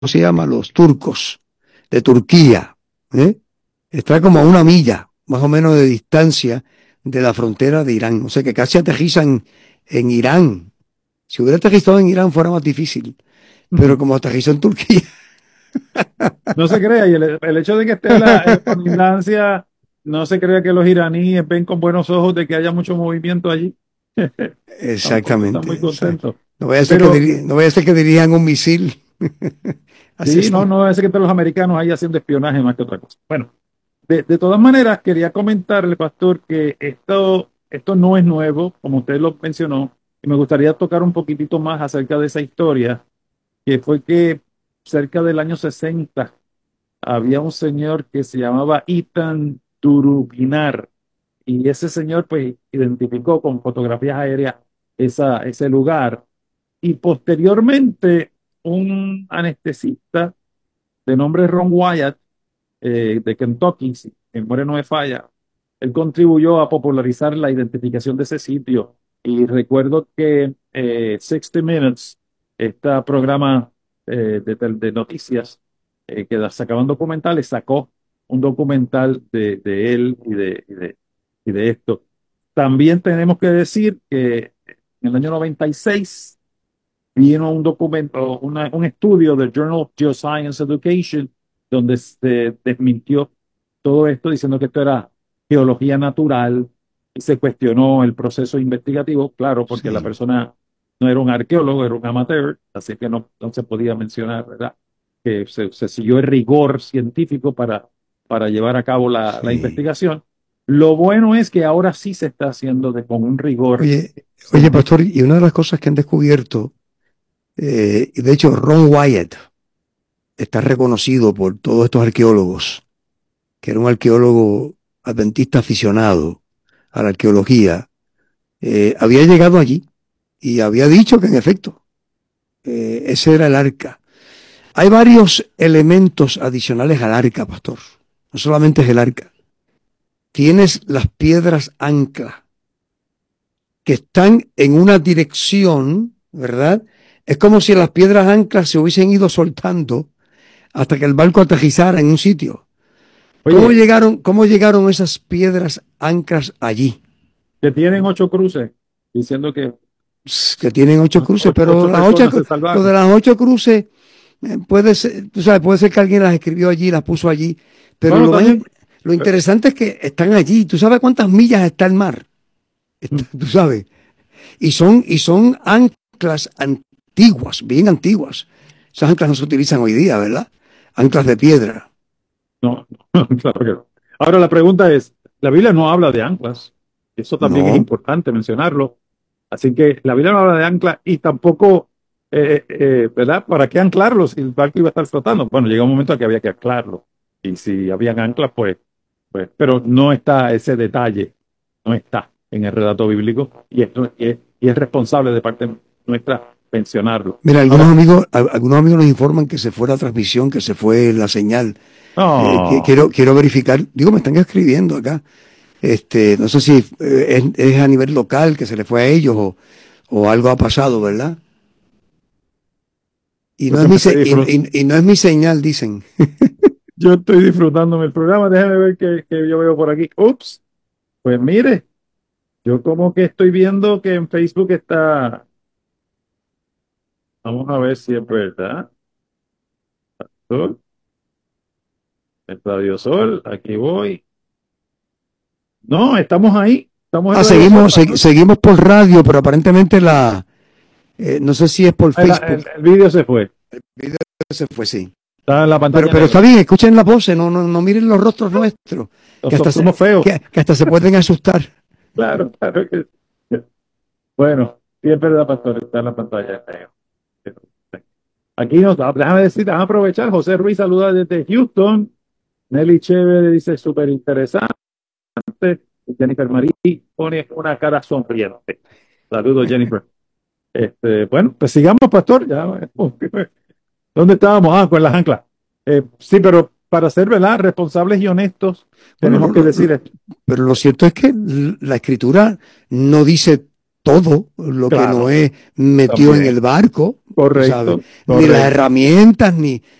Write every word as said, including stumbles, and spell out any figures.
se llama? Los turcos, de Turquía, ¿eh? Está como a una milla, más o menos, de distancia de la frontera de Irán. O sea que casi aterriza en, en Irán. Si hubiera aterrizado en Irán fuera más difícil, pero como aterrizó en Turquía. No se crea, y el, el hecho de que esté la, en la colindancia, no se crea que los iraníes ven con buenos ojos de que haya mucho movimiento allí. Tampoco están Exactamente. muy Exacto. contentos. No vaya a ser que, Pero diri- no vaya a ser que dirijan un misil hacia sí, esa. no, no es que estén los americanos ahí haciendo espionaje más que otra cosa. Bueno, de, de todas maneras, quería comentarle, pastor, que esto, esto no es nuevo, como usted lo mencionó, y me gustaría tocar un poquitito más acerca de esa historia, que fue que cerca del año sesenta había un señor que se llamaba Ethan Turubinar, y ese señor pues identificó con fotografías aéreas esa, ese lugar, y posteriormente un anestesista de nombre Ron Wyatt, eh, de Kentucky, si mi memoria no me falla, él contribuyó a popularizar la identificación de ese sitio. Y recuerdo que eh, sesenta Minutes, este programa eh, de, de noticias eh, que sacaban documentales, sacó un documental de, de él y de, y de, y de esto. También tenemos que decir que en el año noventa y seis vino un documento, una- un estudio del Journal of Geoscience Education, donde se desmintió todo esto diciendo que esto era geología natural y se cuestionó el proceso investigativo, claro, porque la Sí. persona no era un arqueólogo, era un amateur, así que no, no se podía mencionar, ¿verdad? Que se, se siguió el rigor científico para, para llevar a cabo la, la Sí. investigación. Lo bueno es que ahora sí se está haciendo de, con un rigor Oye, oye, pastor, científico. y una de las cosas que han descubierto, eh, y de hecho Ron Wyatt está reconocido por todos estos arqueólogos, que era un arqueólogo adventista aficionado a la arqueología, eh, había llegado allí y había dicho que en efecto, eh, ese era el arca. Hay varios elementos adicionales al arca, pastor. No solamente es el arca. Tienes las piedras ancla, que están en una dirección, ¿verdad? Es como si las piedras anclas se hubiesen ido soltando hasta que el barco aterrizara en un sitio. ¿Cómo Oye, llegaron, cómo llegaron esas piedras anclas allí? que tienen ocho cruces, diciendo que Que tienen ocho cruces, ocho, pero ocho las ocho, personas se lo de salvaron. las ocho cruces, eh, puede ser, tú sabes, puede ser que alguien las escribió allí, las puso allí, pero Bueno, lo más, también, lo eh, interesante es que están allí. ¿Tú sabes cuántas millas está el mar? Está- mm, tú sabes. Y son, y son anclas antiguas, bien antiguas. Esas anclas no se utilizan hoy día, ¿verdad? Anclas de piedra. no, claro que no. Ahora la pregunta es, la Biblia no habla de anclas, eso también es No, importante mencionarlo. Así que la Biblia no habla de anclas y tampoco, eh, eh, ¿verdad? ¿Para qué anclarlo si el barco iba a estar flotando? Bueno, llega un momento en que había que anclarlo. Y si habían anclas, pues, pues, pero no está ese detalle, no está en el relato bíblico y es, y es, y es responsable de parte nuestra mencionarlo. mira, algunos Ahora, amigos, a- algunos amigos nos informan que se fue la transmisión, que se fue la señal. Eh, que- no. quiero, quiero verificar, digo, me están escribiendo acá. Este, no sé si eh, es, es a nivel local que se le fue a ellos o, o algo ha pasado, ¿verdad? Y Yo no es que mi, empecé a se- y, disfrutar. y- y no es mi señal, dicen. Yo estoy disfrutándome el programa. Déjame ver qué, qué yo veo por aquí. Ups, pues mire, yo como que estoy viendo que en Facebook está. Vamos a ver si es verdad. Sol, el Radio Sol, aquí voy. No, estamos ahí. Estamos en Ah, Radio Sol, seguimos, se- pastor. seguimos por radio, pero aparentemente la, eh, no sé si es por El, Facebook. el- el vídeo se fue. El video se fue, sí. Está en la Pero, pantalla pero está negra. bien, escuchen las voces, no, no, no miren los rostros nuestros, que hasta Nosotros se, somos feos. que, que hasta se pueden asustar. Claro, claro que sí. Bueno, sí es verdad, pastor. Está en la pantalla negra. Aquí nos, déjame decir, déjame aprovechar. José Ruiz saluda desde Houston. Nelly Chévere dice súper interesante. Jennifer Marí pone una cara sonriente. Saludos, Jennifer. Este, bueno, pues sigamos, pastor. Ya, ¿dónde estábamos? Ah, con las anclas. Eh, sí, pero para ser, ¿verdad?, responsables y honestos, Bueno, lo- tenemos que lo- decir lo- esto. pero lo cierto es que l- la escritura no dice todo lo que Claro, Noé metió en también. el barco, ¿sabes? Correcto, Ni las correcto. herramientas, ni,